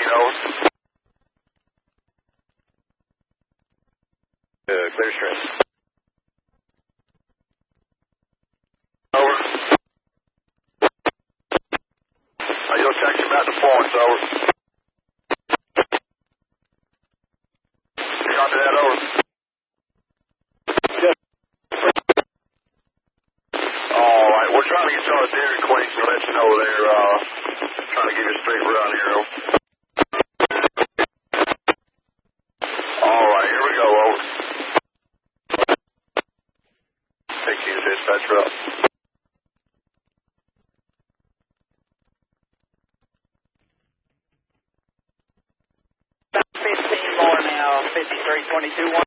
over. Clear stream. Over. You'll text him at the points, over. Copy that, over. Alright, we're trying to get y'all a Dairy Queen to let you know they're trying to give you a straight run here, over. Alright, here we go, over. Take you to dispatcher up. 15 more now, 5322.